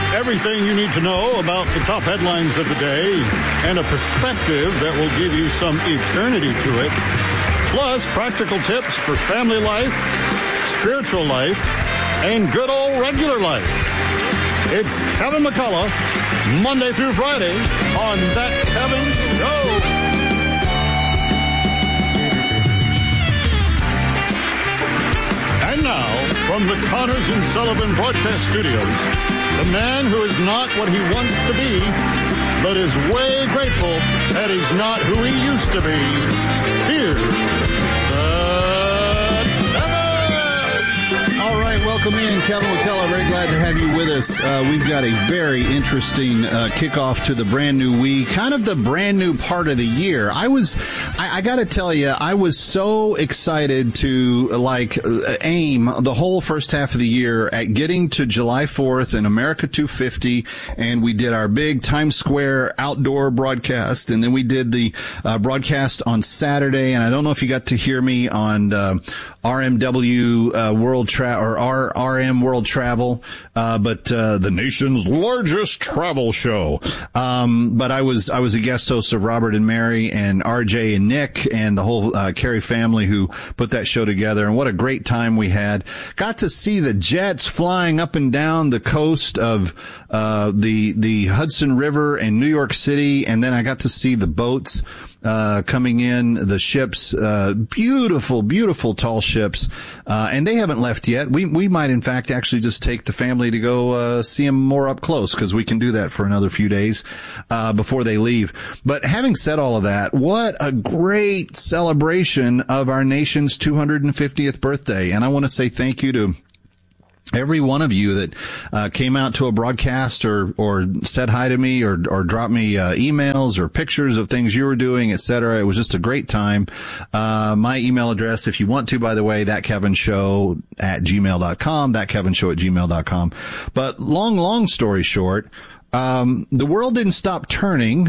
Everything you need to know about the top headlines of the day and a perspective that will give you some eternity to it. Plus, practical tips for family life, spiritual life, and good old regular life. It's Kevin McCullough, Monday through Friday on That Kevin Show. And now, from the Connors and Sullivan Broadcast Studios, the man who is not what he wants to be, but is way grateful that he's not who he used to be. Here's All right, welcome in, Kevin McCullough. Very glad to have you with us. We've got a very interesting kickoff to the brand new week, kind of the brand new part of the year. I got to tell you, I was so excited to aim the whole first half of the year at getting to July 4th and America 250, and we did our big Times Square outdoor broadcast, and then we did the broadcast on Saturday, and I don't know if you got to hear me on RMW RM World Travel, but the nation's largest travel show. But I was a guest host of Robert and Mary and RJ and Nick and the whole Carey family who put that show together. And what a great time we had. Got to see the jets flying up and down the coast of the Hudson River and New York City, and then I got to see the boats coming in, the ships, beautiful, beautiful tall ships, and they haven't left yet. We might in fact actually just take the family to go see them more up close, because we can do that for another few days before they leave. But having said all of that, what a great celebration of our nation's 250th birthday, and I want to say thank you to every one of you that came out to a broadcast or said hi to me or dropped me emails or pictures of things you were doing, etc. It was just a great time. My email address, if you want to, by the way, thatkevinshow@gmail.com, thatkevinshow@gmail.com. But long story short, the world didn't stop turning.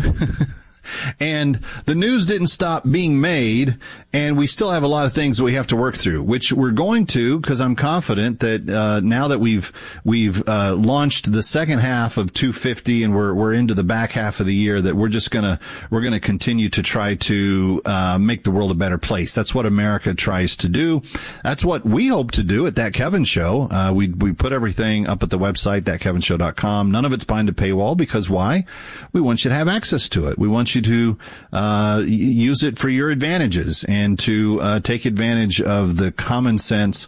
And the news didn't stop being made, and we still have a lot of things that we have to work through, which we're going to, because I'm confident that now that we've launched the second half of 250 and we're into the back half of the year, that we're gonna continue to try to make the world a better place. That's what America tries to do. That's what we hope to do at That Kevin Show. We put everything up at the website, thatkevinshow.com. None of it's behind a paywall, because why? We want you to have access to it. We want you to use it for your advantages and to take advantage of the common sense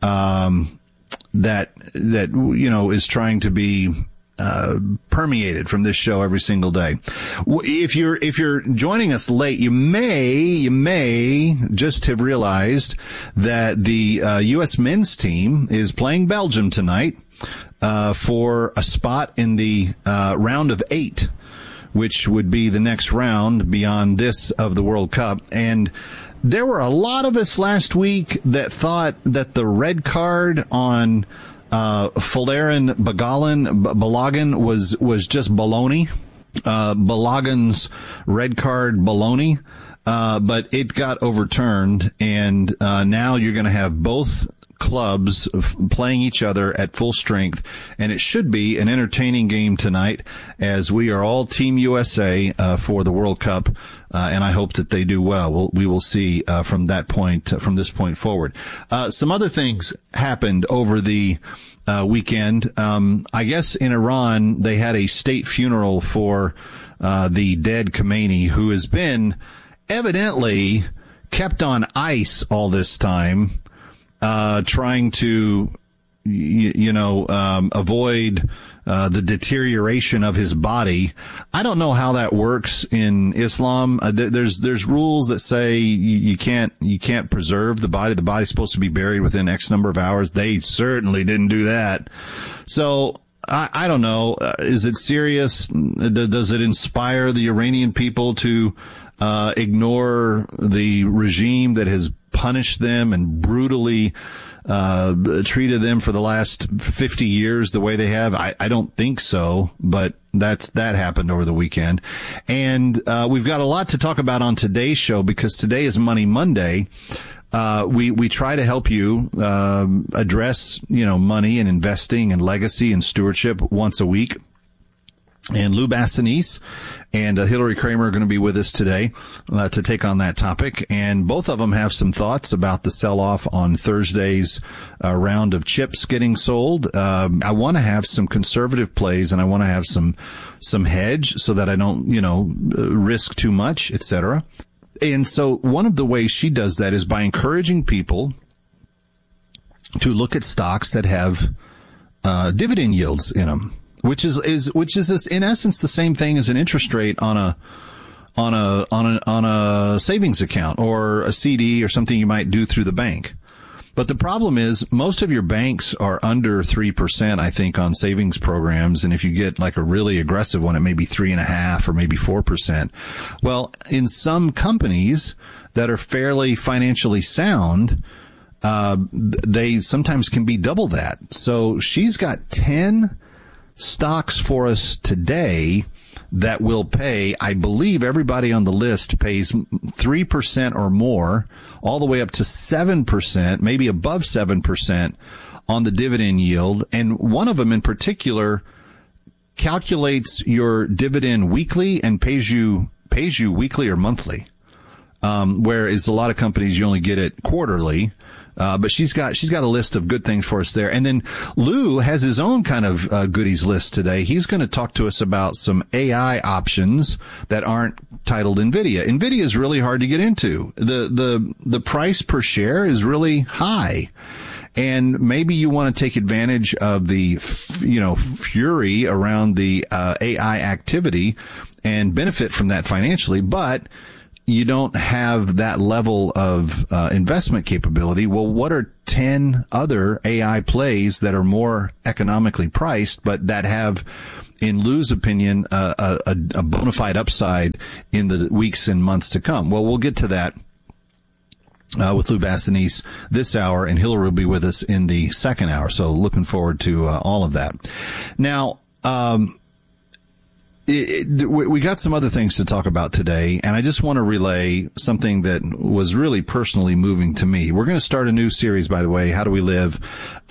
that is trying to be permeated from this show every single day. If you're joining us late, you may just have realized that the U.S. men's team is playing Belgium tonight for a spot in the round of 8, which would be the next round beyond this of the World Cup. And there were a lot of us last week that thought that the red card on Folarin Balogun was just baloney. Balogun's red card baloney. But it got overturned, and now you're going to have both clubs playing each other at full strength, and it should be an entertaining game tonight, as we are all Team USA for the World Cup, and I hope that they do well. We will see from this point forward. Some other things happened over the weekend. I guess in Iran they had a state funeral for the dead Khomeini, who has been evidently kept on ice all this time, trying to, avoid the deterioration of his body. I don't know how that works in Islam. There's rules that say you can't preserve the body. The body's supposed to be buried within X number of hours. They certainly didn't do that. So I don't know. Is it serious? Does it inspire the Iranian people to ignore the regime that has punished them and brutally treated them for the last 50 years the way they have? I don't think so, but that happened over the weekend. And we've got a lot to talk about on today's show, because today is Money Monday. We try to help you address, money and investing and legacy and stewardship once a week. And Lou Bassanese and Hillary Kramer are going to be with us today to take on that topic. And both of them have some thoughts about the sell-off on Thursday's round of chips getting sold. I want to have some conservative plays, and I want to have some hedge so that I don't, risk too much, etc. And so one of the ways she does that is by encouraging people to look at stocks that have dividend yields in them. Which is in essence the same thing as an interest rate on a savings account or a CD or something you might do through the bank. But the problem is most of your banks are under 3%, I think, on savings programs. And if you get like a really aggressive one, it may be 3.5% or maybe 4%. Well, in some companies that are fairly financially sound, they sometimes can be double that. So she's got 10 stocks for us today that will pay, I believe everybody on the list pays 3% or more, all the way up to 7%, maybe above 7% on the dividend yield. And one of them in particular calculates your dividend weekly and pays you weekly or monthly. Whereas a lot of companies, you only get it quarterly. But she's got a list of good things for us there. And then Lou has his own kind of goodies list today. He's going to talk to us about some AI options that aren't titled NVIDIA. NVIDIA is really hard to get into. The price per share is really high. And maybe you want to take advantage of the, fury around the AI activity and benefit from that financially, but you don't have that level of investment capability. Well, what are 10 other AI plays that are more economically priced, but that have, in Lou's opinion, a bona fide upside in the weeks and months to come? Well, we'll get to that with Lou Bassanese this hour, and Hillary will be with us in the second hour. So looking forward to all of that. Now, we got some other things to talk about today, and I just want to relay something that was really personally moving to me. We're going to start a new series, by the way, How Do We Live?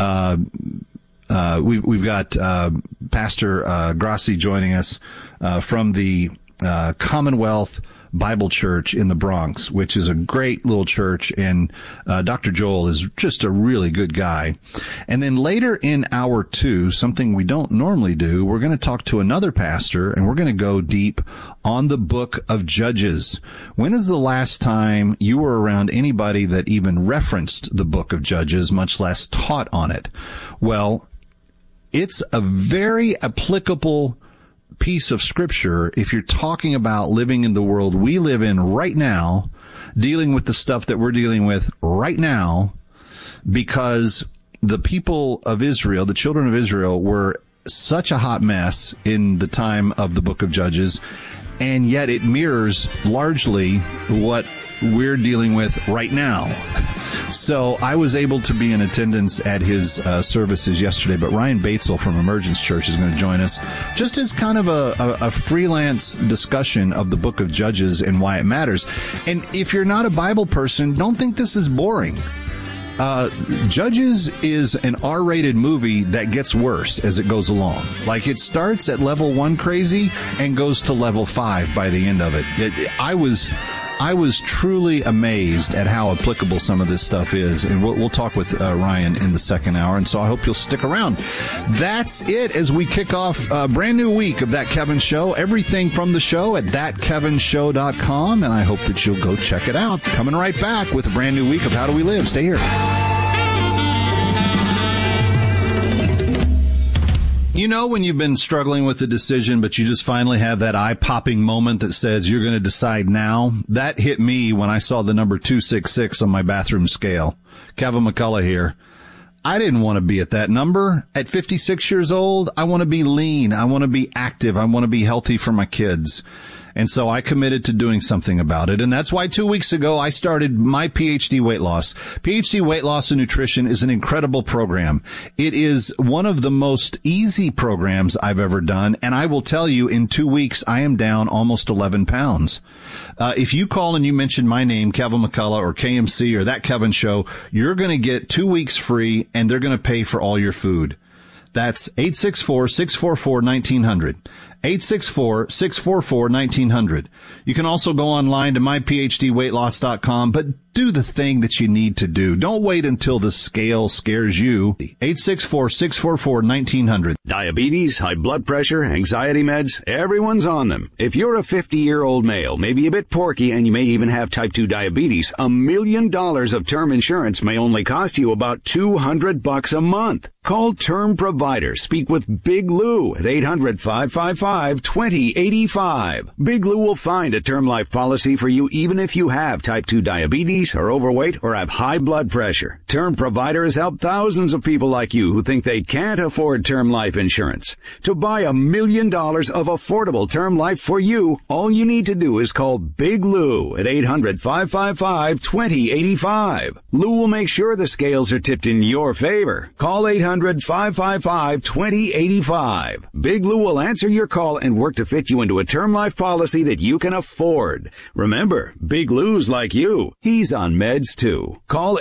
We've got Pastor Grassi joining us from the Commonwealth Bible Church in the Bronx, which is a great little church, and Dr. Joel is just a really good guy. And then later in hour 2, something we don't normally do, we're going to talk to another pastor, and we're going to go deep on the book of Judges. When is the last time you were around anybody that even referenced the book of Judges, much less taught on it? Well, it's a very applicable piece of scripture if you're talking about living in the world we live in right now, dealing with the stuff that we're dealing with right now, because the people of Israel, the children of Israel, were such a hot mess in the time of the book of Judges, and yet it mirrors largely what we're dealing with right now. So I was able to be in attendance at his services yesterday, but Ryan Batesel from Emergence Church is going to join us just as kind of a freelance discussion of the book of Judges and why it matters. And if you're not a Bible person, don't think this is boring. Judges is an R-rated movie that gets worse as it goes along. Like, it starts at level 1 crazy and goes to level 5 by the end of it. I was truly amazed at how applicable some of this stuff is, and we'll talk with Ryan in the second hour, and so I hope you'll stick around. That's it as we kick off a brand new week of That Kevin Show. Everything from the show at thatkevinshow.com, and I hope that you'll go check it out. Coming right back with a brand new week of How Do We Live. Stay here. You know when you've been struggling with a decision, but you just finally have that eye-popping moment that says you're going to decide now? That hit me when I saw the number 266 on my bathroom scale. Kevin McCullough here. I didn't want to be at that number. At 56 years old, I want to be lean. I want to be active. I want to be healthy for my kids. And so I committed to doing something about it. And that's why 2 weeks ago I started my PhD Weight Loss. PhD Weight Loss and Nutrition is an incredible program. It is one of the most easy programs I've ever done. And I will tell you, in 2 weeks, I am down almost 11 pounds. If you call and you mention my name, Kevin McCullough or KMC or That Kevin Show, you're going to get 2 weeks free, and they're going to pay for all your food. That's 864-644-1900. 864-644-1900. You can also go online to myphdweightloss.com, but do the thing that you need to do. Don't wait until the scale scares you. 864-644-1900. Diabetes, high blood pressure, anxiety meds, everyone's on them. If you're a 50-year-old male, maybe a bit porky, and you may even have type 2 diabetes, $1 million of term insurance may only cost you about $200 a month. Call Term Provider. Speak with Big Lou at 800-555-2085. Big Lou will find a term life policy for you even if you have type 2 diabetes, are overweight, or have high blood pressure. Term Provider has helped thousands of people like you who think they can't afford term life insurance. To buy $1 million of affordable term life for you, all you need to do is call Big Lou at 800-555-2085. Lou will make sure the scales are tipped in your favor. Call 800-555-2085. Big Lou will answer your call and work to fit you into a term life policy that you can afford. Remember, Big Lou's like you. He's on meds too. Call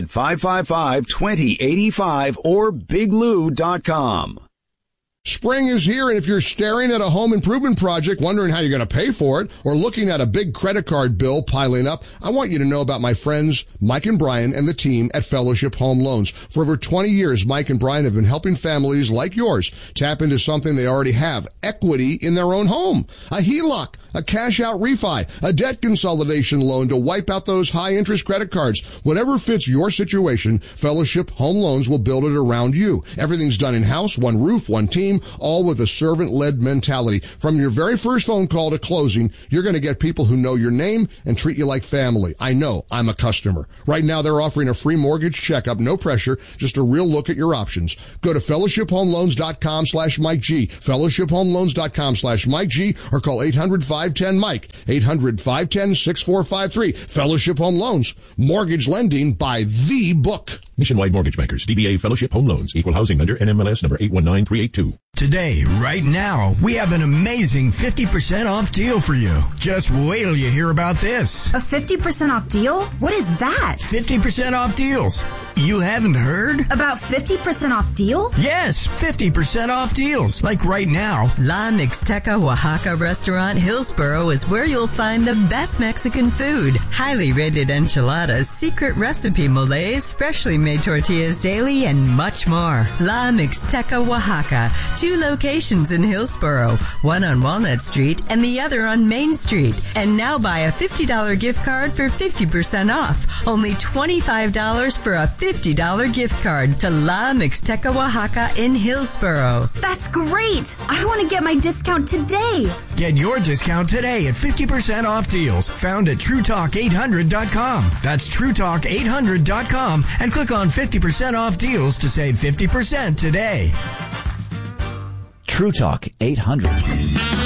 800-555-2085 or biglou.com. Spring is here, and if you're staring at a home improvement project, wondering how you're going to pay for it, or looking at a big credit card bill piling up, I want you to know about my friends Mike and Brian and the team at Fellowship Home Loans. For over 20 years, Mike and Brian have been helping families like yours tap into something they already have, equity in their own home. A HELOC, a cash-out refi, a debt consolidation loan to wipe out those high-interest credit cards. Whatever fits your situation, Fellowship Home Loans will build it around you. Everything's done in-house, one roof, one team, all with a servant-led mentality. From your very first phone call to closing, you're going to get people who know your name and treat you like family. I know. I'm a customer. Right now, they're offering a free mortgage checkup, no pressure, just a real look at your options. Go to fellowshiphomeloans.com/Mike G, fellowshiphomeloans.com/Mike G, or call 800-510-MIKE, 800-510-6453. Fellowship Home Loans, mortgage lending by the book. Nationwide Mortgage Bankers, DBA Fellowship Home Loans, Equal Housing Lender, NMLS number 819382. Today, right now, we have an amazing 50% off deal for you. Just wait till you hear about this. A 50% off deal? What is that? 50% off deals. You haven't heard? About 50% off deal? Yes, 50% off deals. Like right now. La Mixteca Oaxaca Restaurant Hillsboro is where you'll find the best Mexican food. Highly rated enchiladas, secret recipe moles, freshly made tortillas daily, and much more. La Mixteca Oaxaca. 2 locations in Hillsboro, one on Walnut Street and the other on Main Street. And now buy a $50 gift card for 50% off. Only $25 for a $50 gift card to La Mixteca Oaxaca in Hillsboro. That's great! I want to get my discount today. Get your discount today at 50% off deals found at TrueTalk800.com. That's TrueTalk800.com and click on 50% off deals to save 50% today. True Talk 800.